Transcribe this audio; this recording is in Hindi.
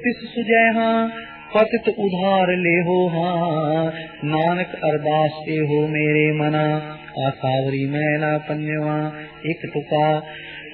तिस सुजय हाँ, पतित उधार ले हो हाँ, नानक अरदास के हो मेरे मना। आसावरी मैला पन्यवा एक तुका,